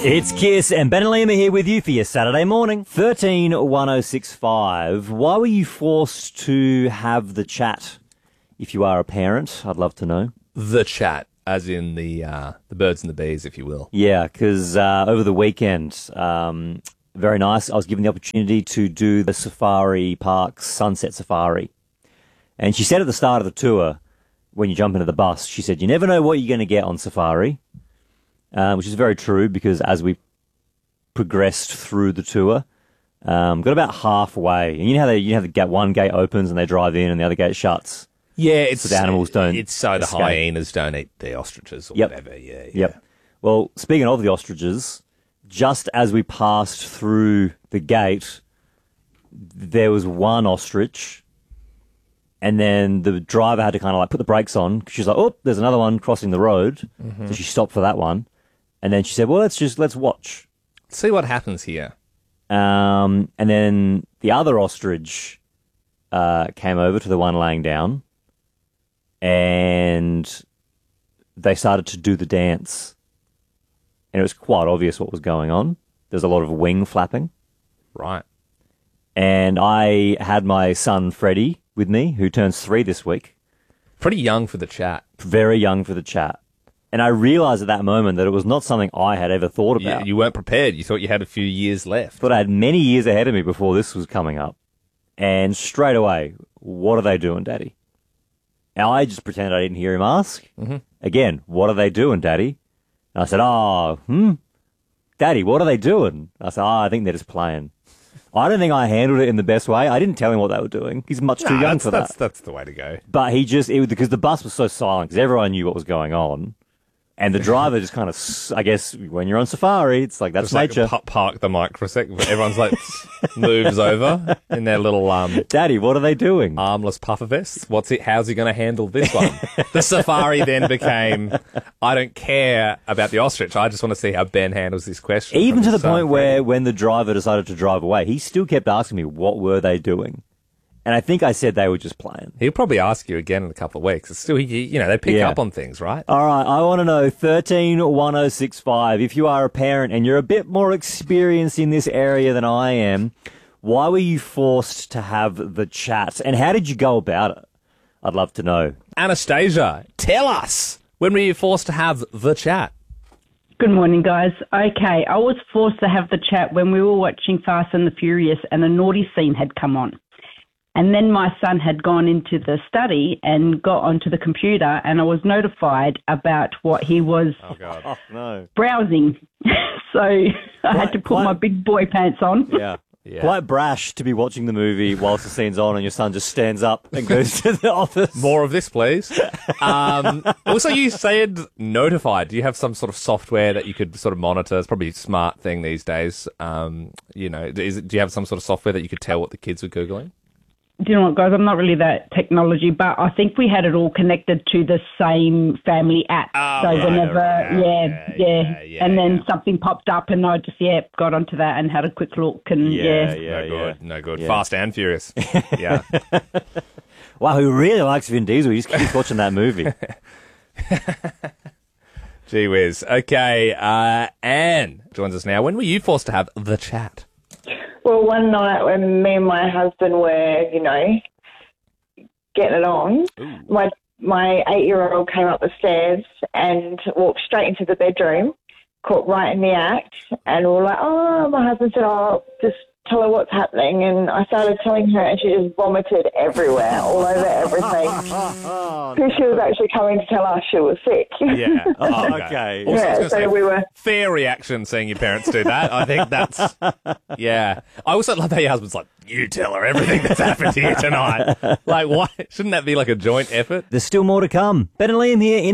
It's Kiss and Ben and Liam are here with you for your Saturday morning. 131065. Why were you forced to have the chat? If you are a parent, I'd love to know. The chat, as in the birds and the bees, if you will. Yeah, because over the weekend, very nice. I was given the opportunity to do the Safari Park's Sunset Safari. And she said at the start of the tour, when you jump into the bus, she said, you never know what you're going to get on safari, which is very true because as we progressed through the tour, got about halfway. And you know how the one gate opens and they drive in and the other gate shuts? Yeah, it's so the animals don't It's so the escape. hyenas don't eat the ostriches or whatever. Yeah. Yep. Well, speaking of the ostriches, just as we passed through the gate, there was one ostrich. And then the driver had to kind of like put the brakes on because she's like, oh, there's another one crossing the road. Mm-hmm. So she stopped for that one. And then she said, well, let's watch. See what happens here. And then the other ostrich came over to the one laying down and they started to do the dance. And it was quite obvious what was going on. There's a lot of wing flapping. Right. And I had my son, Freddie, with me, who turns 3 this week. Pretty young for the chat. Very young for the chat. And I realized at that moment that it was not something I had ever thought about. You weren't prepared. You thought you had a few years left. Thought I had many years ahead of me before this was coming up. And straight away, what are they doing, Daddy? And I just pretended I didn't hear him ask. Mm-hmm. Again, what are they doing, Daddy? And I said, Daddy, what are they doing? I said, I think they're just playing. I don't think I handled it in the best way. I didn't tell him what they were doing. He's much too young for that. That's the way to go. But because the bus was so silent, because everyone knew what was going on. And the driver just kind of, I guess, when you're on safari, it's like, that's just nature. Like park the mic for a second. Everyone's like, moves over in their little, Daddy, what are they doing? Armless puffer vests. How's he going to handle this one? The safari then became, I don't care about the ostrich. I just want to see how Ben handles this question. Even to the point where when the driver decided to drive away, he still kept asking me, what were they doing? And I think I said they were just playing. He'll probably ask you again in a couple of weeks. It's still, they pick up on things, right? All right, I want to know, 131065, if you are a parent and you're a bit more experienced in this area than I am, why were you forced to have the chat? And how did you go about it? I'd love to know. Anastasia, tell us, when were you forced to have the chat? Good morning, guys. Okay, I was forced to have the chat when we were watching Fast and the Furious and a naughty scene had come on. And then my son had gone into the study and got onto the computer and I was notified about what he was browsing. So I had to put my big boy pants on. Yeah. Quite brash to be watching the movie whilst the scene's on and your son just stands up and goes to the office. More of this, please. Also, you said notified. Do you have some sort of software that you could sort of monitor? It's probably a smart thing these days. Do you have some sort of software that you could tell what the kids were Googling? Do you know what, guys? I'm not really that technology, but I think we had it all connected to the same family app. And then something popped up and I just, got onto that and had a quick look and No good. Fast and Furious. Yeah. Wow, who really likes Vin Diesel? He just keeps watching that movie. Gee whiz. Okay, Anne joins us now. When were you forced to have the chat? Well, one night when me and my husband were, getting it on, my 8-year-old came up the stairs and walked straight into the bedroom, caught right in the act, and we were like, my husband said, just tell her what's happening, and I started telling her, and she just vomited everywhere, all over everything. Because she was actually coming to tell us she was sick. Yeah. Okay. So we were... Fair reaction seeing your parents do that. I think that's... Yeah. I also love how your husband's like, you tell her everything that's happened here tonight. Like, why? Shouldn't that be like a joint effort? There's still more to come. Ben and Liam here in